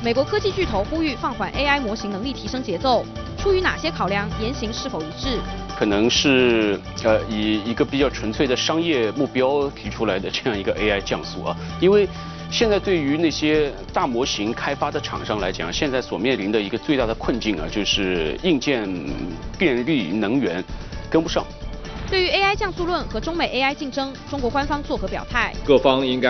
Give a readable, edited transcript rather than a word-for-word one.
美国科技巨头呼吁放缓 AI 模型能力提升节奏，出于哪些考量？言行是否一致？ 可能是以一个比较纯粹的商业目标提出来的这样一个 AI 降速啊，因为现在对于那些大模型开发的厂商来讲，现在所面临的一个最大的困境啊，就是硬件、电力、能源跟不上。 对于 AI 降速论和中美 AI 竞争，中国官方作何表态？ 各方应该